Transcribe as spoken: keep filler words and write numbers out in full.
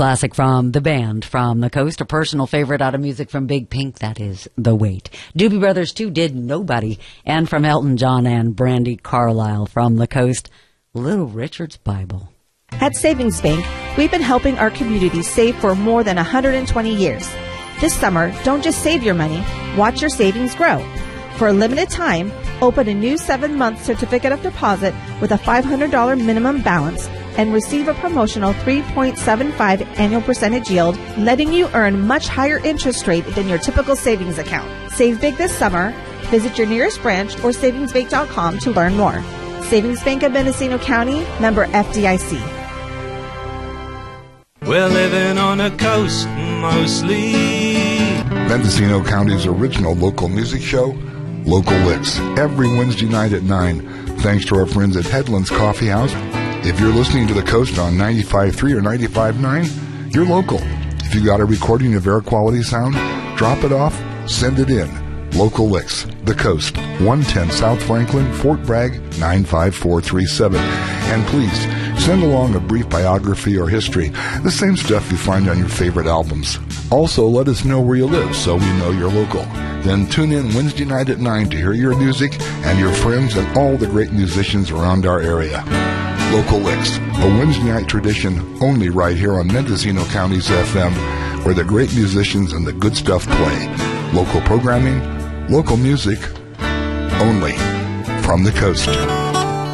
classic from the band from the coast, a personal favorite out of music from Big Pink, that is The Wait. Doobie Brothers too did Nobody, and from Elton John and Brandi Carlile from the coast, Little Richard's Bible. At Savings Bank, we've been helping our community save for more than one hundred twenty years. This summer, don't just save your money, watch your savings grow. For a limited time, open a new seven-month certificate of deposit with a five hundred dollars minimum balance and receive a promotional three point seven five annual percentage yield, letting you earn much higher interest rate than your typical savings account. Save big this summer. Visit your nearest branch or savings bank dot com to learn more. Savings Bank of Mendocino County, member F D I C. We're living on a coast mostly. Mendocino County's original local music show, Local Licks, every Wednesday night at nine, thanks to our friends at Headlands Coffee House. If you're listening to the coast on ninety-five point three or ninety-five point nine, you're local. If you got a recording of air quality sound, drop it off, send it in. Local Licks, the coast, one ten South Franklin, Fort Bragg, nine five four three seven. And please, send along a brief biography or history, the same stuff you find on your favorite albums. Also, let us know where you live so we know you're local. Then tune in Wednesday night at nine to hear your music and your friends and all the great musicians around our area. Local Licks, a Wednesday night tradition only right here on Mendocino County's F M, where the great musicians and the good stuff play. Local programming, local music, only from the coast.